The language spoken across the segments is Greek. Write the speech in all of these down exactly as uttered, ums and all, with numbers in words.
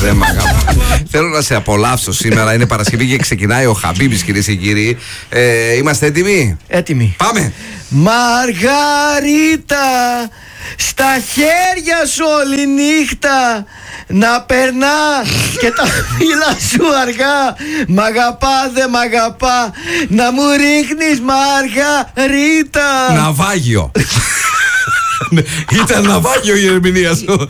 δεν μ' αγαπά. Θέλω να σε απολαύσω σήμερα. Είναι Παρασκευή και ξεκινάει ο Χαμπίμπης, κυρίες και κύριοι. Ε, είμαστε έτοιμοι? Έτοιμοι. Πάμε. Μαργαρίτα, στα χέρια σου όλη νύχτα να περνά και τα φύλλα σου αργά. Μ' αγαπά, δε μ' αγαπά, να μου ρίχνεις Μαργαρίτα. Ναυάγιο. Ήταν ναυάγιο η ερμηνεία σου.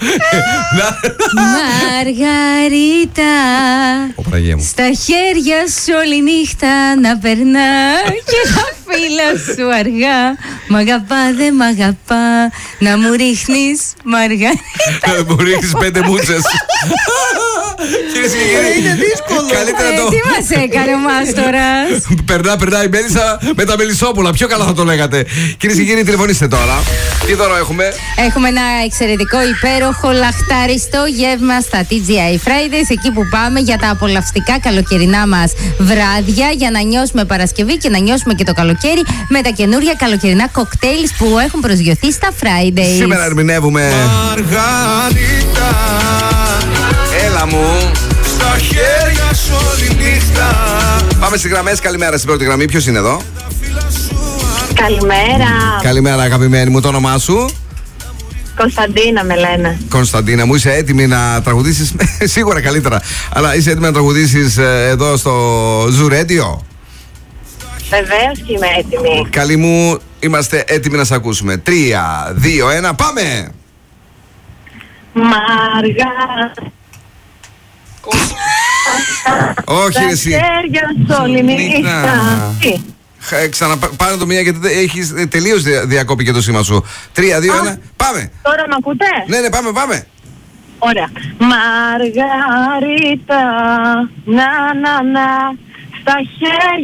Μαργαρίτα, στα χέρια σου όλη νύχτα να περνά και τα φύλλα σου αργά. Μ' αγαπά, δε μ' αγαπά, να μου ρίχνεις Μαργαρίτα. Μου ρίχνεις πέντε μούτσες. Κυρίες και κύριοι, είναι δύσκολο. Καλύτερα το. Τι μας έκανε ο Μάστορας? Περνά, περνά η Μέλισσα με τα μελισσόπουλα. Πιο καλά θα το λέγατε. Κυρίες και κύριοι, τηλεφωνήστε τώρα. Τι δώρο έχουμε? Έχουμε ένα εξαιρετικό, υπέροχο, λαχτάριστο γεύμα στα τι τζι άι Fridays. Εκεί που πάμε για τα απολαυστικά καλοκαιρινά μας βράδια. Για να νιώσουμε Παρασκευή και να νιώσουμε και το καλοκαίρι με τα καινούρια καλοκαιρινά κοκτέιλς που έχουν προσγειωθεί στα Fridays. Σήμερα ερμηνεύουμε Μαργαρίτα, έλα μου, στα χέρια σου όλη νύχτα. Πάμε στις γραμμές. Καλημέρα στην πρώτη γραμμή. Ποιος είναι εδώ? Καλημέρα. Καλημέρα, αγαπημένη μου. Το όνομά σου? Κωνσταντίνα με λένε. Κωνσταντίνα μου, είσαι έτοιμη να τραγουδήσεις? Σίγουρα καλύτερα. Αλλά είσαι έτοιμη να τραγουδήσεις εδώ στο Zoo Radio? Βεβαίως και είμαι έτοιμη. Καλή μου, είμαστε έτοιμοι να σε ακούσουμε. Τρία, δύο, ένα, πάμε! Μαργα. Όχι, στα εσύ. χέρια σου όλη νύχτα. Τι? Ξαναπάρε το μία γιατί έχεις τελείως διακόπει και το σήμα σου. Τρία, δύο, ένα, πάμε! Τώρα μ' ακούτε? Ναι, ναι, πάμε, πάμε! Ωραία. Μαργαρίτα, να, να, να, στα χέρια